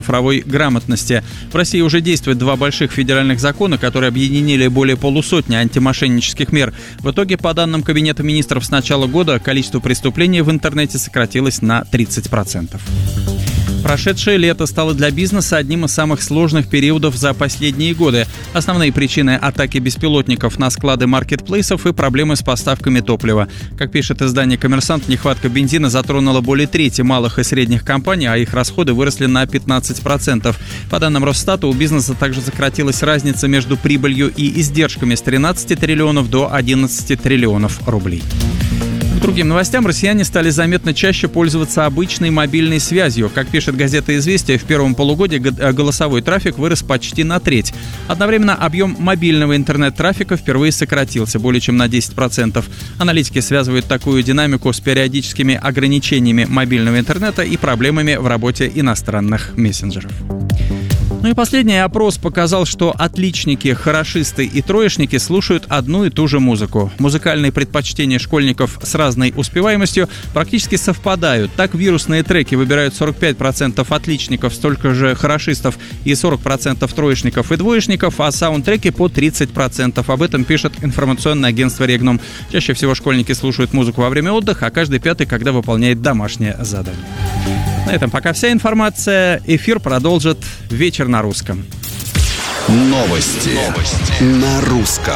цифровой грамотности. В России уже действует 2 больших федеральных закона, которые объединили более полусотни антимошеннических мер. В итоге, по данным Кабинета министров, с начала года количество преступлений в интернете сократилось на 30%. Прошедшее лето стало для бизнеса одним из самых сложных периодов за последние годы. Основные причины – атаки беспилотников на склады маркетплейсов и проблемы с поставками топлива. Как пишет издание «Коммерсант», нехватка бензина затронула более трети малых и средних компаний, а их расходы выросли на 15%. По данным Росстата, у бизнеса также сократилась разница между прибылью и издержками с 13 триллионов до 11 триллионов рублей. К другим новостям, россияне стали заметно чаще пользоваться обычной мобильной связью. Как пишет газета «Известия», в первом полугодии голосовой трафик вырос почти на треть. Одновременно объем мобильного интернет-трафика впервые сократился более чем на 10%. Аналитики связывают такую динамику с периодическими ограничениями мобильного интернета и проблемами в работе иностранных мессенджеров. Ну и последний опрос показал, что отличники, хорошисты и троечники слушают одну и ту же музыку. Музыкальные предпочтения школьников с разной успеваемостью практически совпадают. Так, вирусные треки выбирают 45% отличников, столько же хорошистов и 40% троечников и двоечников, а саундтреки по 30%. Об этом пишет информационное агентство «Регнум». Чаще всего школьники слушают музыку во время отдыха, а каждый пятый, когда выполняет домашнее задание. На этом пока вся информация. Эфир продолжит «Вечер на русском». Новости на русском.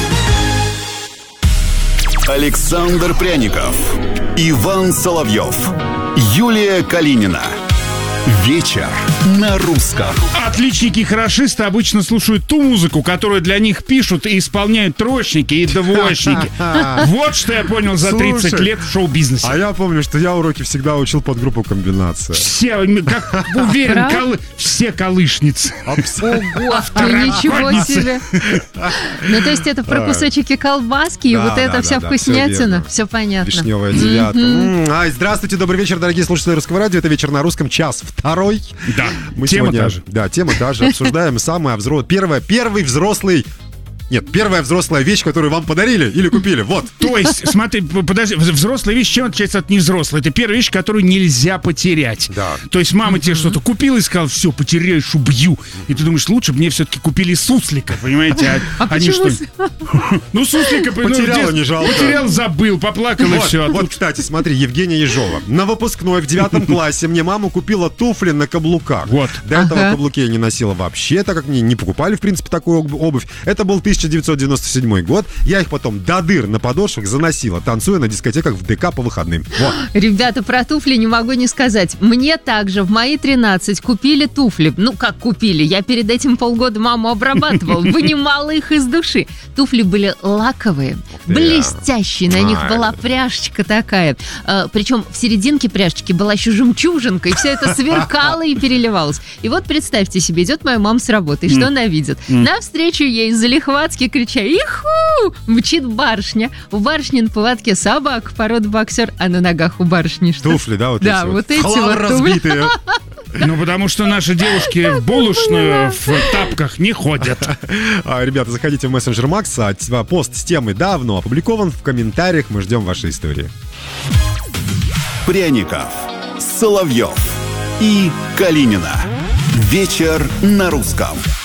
Александр Пряников, Иван Соловьев, Юлия Калинина. Вечер на русском. Отличники и хорошисты обычно слушают ту музыку, которую для них пишут и исполняют троечники и двоечники. Вот что я понял за 30 лет в шоу-бизнесе. А я помню, что я уроки всегда учил под группу «Комбинация». Все, как уверен, все колышницы. Ого, ничего себе. Ну, то есть это про кусочки колбаски и вот это вся вкуснятина. Все понятно. Вишневая девятка. Здравствуйте, добрый вечер, дорогие слушатели Русского радио. Это «Вечер на русском», час второй. Да, мы тема сегодня, та же. Да, тема та же. Обсуждаем первая взрослая вещь, которую вам подарили или купили. Вот. То есть, смотри, подожди, взрослая вещь чем отличается от невзрослой? Это первая вещь, которую нельзя потерять. Да. То есть мама тебе что-то купила и сказала: все, потеряешь, убью. И ты думаешь, лучше бы мне все-таки купили суслика, понимаете? Они что? Ну, суслика потерял, не жалко. Потерял, забыл, поплакал и все. Вот, кстати, смотри, Евгения Ежова. На выпускной в 9 классе мне мама купила туфли на каблуках. Вот. До этого каблуки я не носила вообще, так как мне не покупали, в принципе, такую обувь. Это был 1997 год. Я их потом до дыр на подошвах заносила, танцуя на дискотеках в ДК по выходным. Вот. Ребята, про туфли не могу не сказать. Мне также в мои 13 купили туфли. Ну, как купили? Я перед этим полгода маму обрабатывал, вынимала их из души. Туфли были лаковые, блестящие. На них была пряжечка такая. Причем в серединке пряжечки была еще жемчужинка, и все это сверкало и переливалось. И вот представьте себе, идет моя мама с работы, и что она видит? Навстречу ей залихватски крича: «Иху!» мчит барышня. У барышни на поводке собака породы боксер, а на ногах у барышни что? Туфли, да, вот эти да, вот эти вот разбитые. Ну, потому что наши девушки в булочную в тапках не ходят. Ребята, заходите в мессенджер Макса. Пост с темой давно опубликован. В комментариях мы ждем вашей истории. Пряников, Соловьев и Калинина. Вечер на русском.